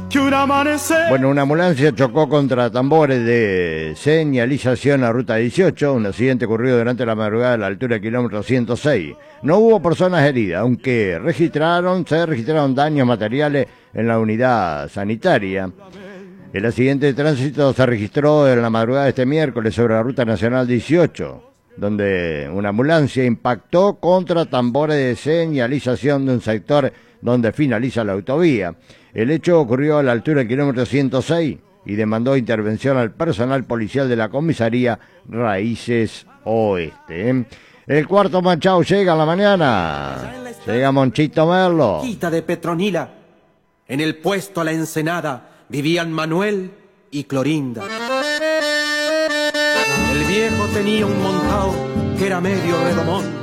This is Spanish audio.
Bueno, una ambulancia chocó contra tambores de señalización en la ruta 18. Un accidente ocurrido durante la madrugada a la altura del kilómetro 106. No hubo personas heridas, aunque se registraron daños materiales en la unidad sanitaria. El accidente de tránsito se registró en la madrugada de este miércoles sobre la ruta nacional 18, donde una ambulancia impactó contra tambores de señalización de un sector donde finaliza la autovía. El hecho ocurrió a la altura del kilómetro 106 y demandó intervención al personal policial de la comisaría Raíces Oeste. El cuarto manchado llega a la mañana. Llega Monchito Merlo. De Petronila. En el puesto a la Ensenada vivían Manuel y Clorinda. El viejo tenía un montao que era medio redomón.